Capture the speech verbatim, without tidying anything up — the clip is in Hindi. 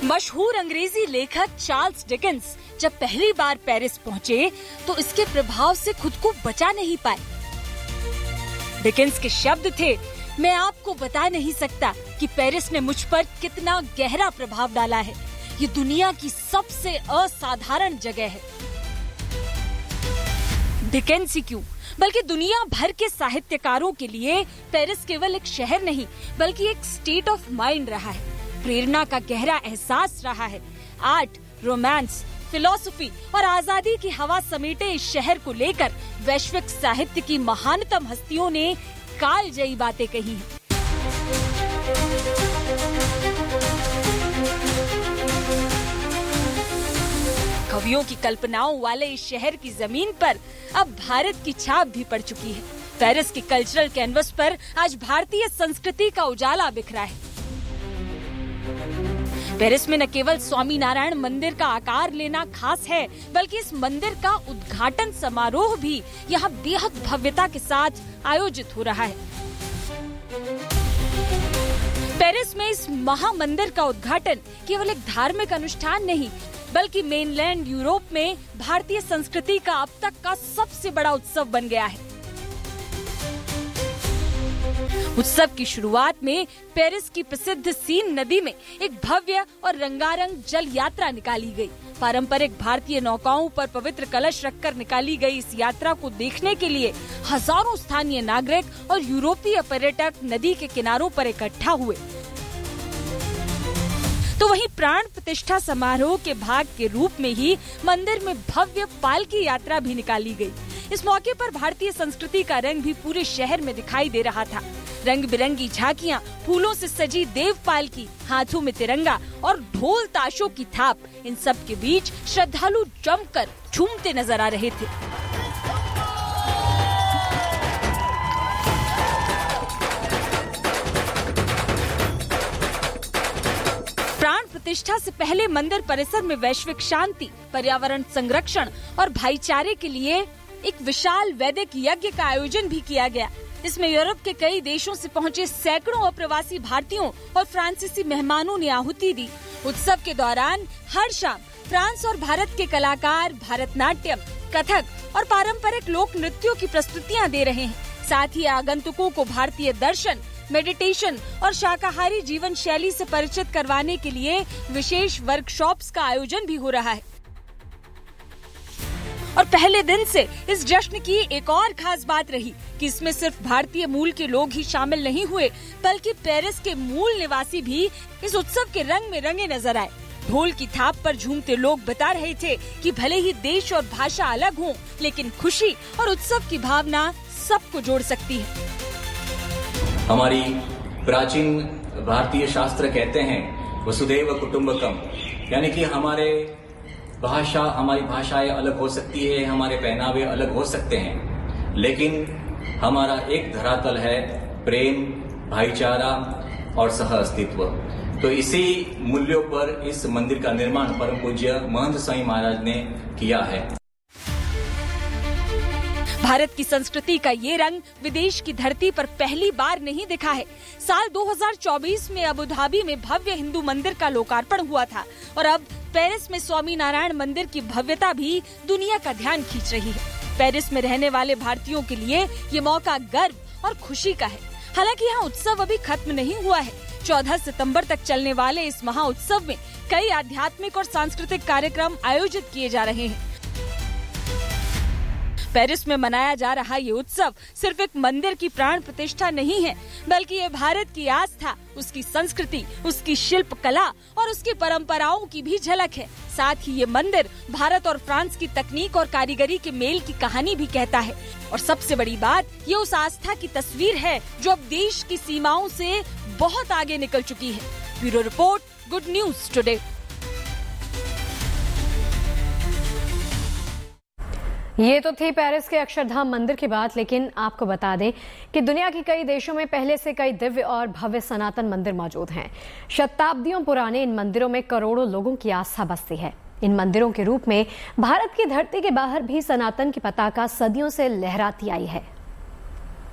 मशहूर अंग्रेजी लेखक चार्ल्स डिकेंस जब पहली बार पेरिस पहुंचे तो इसके प्रभाव से खुद को बचा नहीं पाए। डिकेंस के शब्द थे, मैं आपको बता नहीं सकता कि पेरिस ने मुझ पर कितना गहरा प्रभाव डाला है। ये दुनिया की सबसे असाधारण जगह है। डिकेंस ही क्यों, बल्कि दुनिया भर के साहित्यकारों के लिए पेरिस केवल एक शहर नहीं बल्कि एक स्टेट ऑफ माइंड रहा है, प्रेरणा का गहरा एहसास रहा है। आर्ट, रोमांस, फिलॉसफी और आजादी की हवा समेटे इस शहर को लेकर वैश्विक साहित्य की महानतम हस्तियों ने कालजयी बातें कही हैं। कवियों की कल्पनाओं वाले इस शहर की जमीन पर अब भारत की छाप भी पड़ चुकी है। पेरिस के कल्चरल कैनवस पर आज भारतीय संस्कृति का उजाला बिखरा है। पेरिस में न केवल स्वामी नारायण मंदिर का आकार लेना खास है, बल्कि इस मंदिर का उद्घाटन समारोह भी यहाँ बेहद भव्यता के साथ आयोजित हो रहा है। पेरिस में इस महामंदिर का उद्घाटन केवल एक धार्मिक अनुष्ठान नहीं, बल्कि मेनलैंड यूरोप में भारतीय संस्कृति का अब तक का सबसे बड़ा उत्सव बन गया है। उत्सव की शुरुआत में पेरिस की प्रसिद्ध सीन नदी में एक भव्य और रंगारंग जल यात्रा निकाली गई। पारंपरिक भारतीय नौकाओं पर पवित्र कलश रखकर निकाली गई इस यात्रा को देखने के लिए हजारों स्थानीय नागरिक और यूरोपीय पर्यटक नदी के किनारों पर इकट्ठा हुए। तो वहीं प्राण प्रतिष्ठा समारोह के भाग के रूप में ही मंदिर में भव्य पालकी यात्रा भी निकाली गई। इस मौके पर भारतीय संस्कृति का रंग भी पूरे शहर में दिखाई दे रहा था। रंग बिरंगी झांकियां, फूलों से सजी देव पालकी, हाथों में तिरंगा और ढोल ताशों की थाप, इन सब के बीच श्रद्धालु जमकर झूमते नजर आ रहे थे। प्राण प्रतिष्ठा से पहले मंदिर परिसर में वैश्विक शांति, पर्यावरण संरक्षण और भाईचारे के लिए एक विशाल वैदिक यज्ञ का आयोजन भी किया गया। इसमें यूरोप के कई देशों से पहुंचे सैकड़ों अप्रवासी भारतीयों और फ्रांसीसी मेहमानों ने आहुति दी। उत्सव के दौरान हर शाम फ्रांस और भारत के कलाकार भारतनाट्यम, कथक और पारंपरिक लोक नृत्यों की प्रस्तुतियां दे रहे हैं। साथ ही आगंतुकों को भारतीय दर्शन, मेडिटेशन और शाकाहारी जीवन शैली से परिचित करवाने के लिए विशेष वर्कशॉप्स का आयोजन भी हो रहा है। और पहले दिन से इस जश्न की एक और खास बात रही कि इसमें सिर्फ भारतीय मूल के लोग ही शामिल नहीं हुए, बल्कि पेरिस के मूल निवासी भी इस उत्सव के रंग में रंगे नजर आए। ढोल की थाप पर झूमते लोग बता रहे थे कि भले ही देश और भाषा अलग हों, लेकिन खुशी और उत्सव की भावना सबको जोड़ सकती है। हमारी प्राचीन भारतीय शास्त्र कहते हैं वसुधैव कुटुंबकम, यानी कि हमारे भाषा हमारी भाषाएं अलग हो सकती है, हमारे पहनावे अलग हो सकते हैं, लेकिन हमारा एक धरातल है प्रेम, भाईचारा और सह अस्तित्व। तो इसी मूल्यों पर इस मंदिर का निर्माण परम पूज्य महंत स्वामी महाराज ने किया है। भारत की संस्कृति का ये रंग विदेश की धरती पर पहली बार नहीं दिखा है। साल दो हज़ार चौबीस में अबू धाबी में भव्य हिंदू मंदिर का लोकार्पण हुआ था और अब पेरिस में स्वामी नारायण मंदिर की भव्यता भी दुनिया का ध्यान खींच रही है। पेरिस में रहने वाले भारतीयों के लिए ये मौका गर्व और खुशी का है। हालांकि यहाँ उत्सव अभी खत्म नहीं हुआ है। चौदह सितंबर तक चलने वाले इस महा उत्सव में कई आध्यात्मिक और सांस्कृतिक कार्यक्रम आयोजित किए जा रहे हैं। पेरिस में मनाया जा रहा ये उत्सव सिर्फ एक मंदिर की प्राण प्रतिष्ठा नहीं है, बल्कि ये भारत की आस्था, उसकी संस्कृति, उसकी शिल्प कला और उसकी परंपराओं की भी झलक है। साथ ही ये मंदिर भारत और फ्रांस की तकनीक और कारीगरी के मेल की कहानी भी कहता है। और सबसे बड़ी बात, ये उस आस्था की तस्वीर है जो अब देश की सीमाओं से बहुत आगे निकल चुकी है। Bureau report, good news today. ये तो थी पेरिस के अक्षरधाम मंदिर की बात, लेकिन आपको बता दें कि दुनिया के कई देशों में पहले से कई दिव्य और भव्य सनातन मंदिर मौजूद हैं। शताब्दियों पुराने इन मंदिरों में करोड़ों लोगों की आस्था बसती है। इन मंदिरों के रूप में भारत की धरती के बाहर भी सनातन की पताका सदियों से लहराती आई है।